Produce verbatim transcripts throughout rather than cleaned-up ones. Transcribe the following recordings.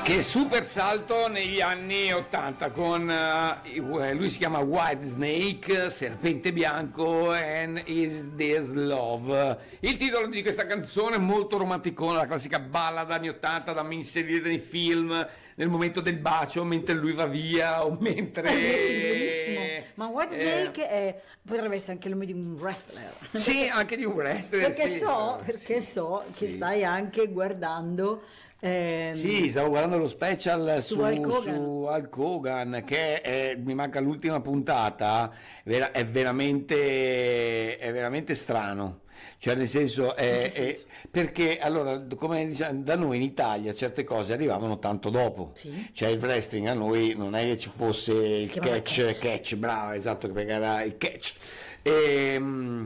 Che super salto negli anni ottanta con uh, lui si chiama White Snake, Serpente Bianco, and Is This Love. Il titolo di questa canzone è molto romanticona, la classica ballad anni ottanta da inserire nei film nel momento del bacio, mentre lui va via o mentre... È bellissimo, ma White Snake eh, è, potrebbe essere anche il nome di un wrestler. Sì, anche di un wrestler. Perché sì, so, sì, perché so sì. che stai anche guardando... Ehm, sì, stavo guardando lo special su, su Hulk Hogan, su Hulk Hogan che è, mi manca l'ultima puntata, è veramente, è veramente strano, cioè nel senso, è, senso? È, perché allora come diciamo, da noi in Italia certe cose arrivavano tanto dopo, sì. Cioè il wrestling a noi non è che ci fosse il catch, catch, catch, bravo, esatto, perché era il catch, e,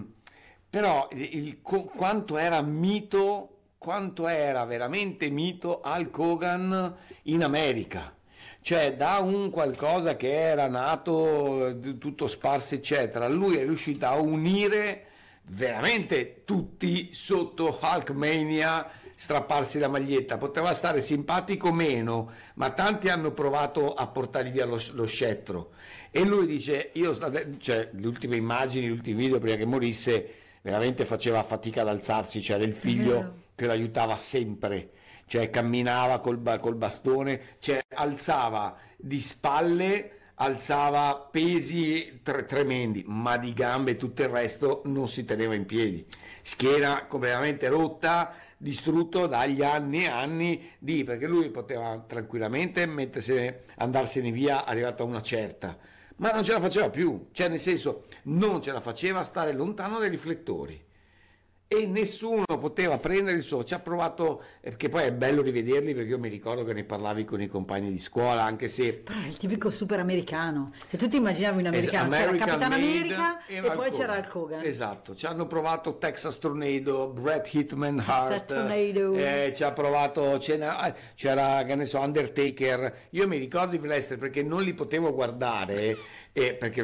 però il, il, quanto era mito, quanto era veramente mito Hulk Hogan in America, cioè da un qualcosa che era nato tutto sparso eccetera, lui è riuscito a unire veramente tutti sotto Hulkmania, strapparsi la maglietta, poteva stare simpatico o meno, ma tanti hanno provato a portargli via lo, lo scettro, e lui dice, io cioè le ultime immagini, gli ultimi video prima che morisse, veramente faceva fatica ad alzarsi, c'era il figlio che lo aiutava sempre, cioè camminava col, col bastone, cioè alzava di spalle, alzava pesi tre, tremendi, ma di gambe e tutto il resto non si teneva in piedi, schiena completamente rotta, distrutto dagli anni e anni di, perché lui poteva tranquillamente mettersene, andarsene via arrivato a una certa, ma non ce la faceva più, cioè nel senso non ce la faceva stare lontano dai riflettori e nessuno poteva prendere il suo, ci ha provato, perché poi è bello rivederli, perché io mi ricordo che ne parlavi con i compagni di scuola, anche se però è il tipico super americano, se tu ti immaginavi un americano, es- c'era Capitan America e, e poi c'era Hulk Hogan, esatto, ci hanno provato Texas Tornado, Bret Hitman Hart, Tornado. Eh, ci ha provato, c'era, c'era che ne so, Undertaker, io mi ricordo i wrestler perché non li potevo guardare, eh, perché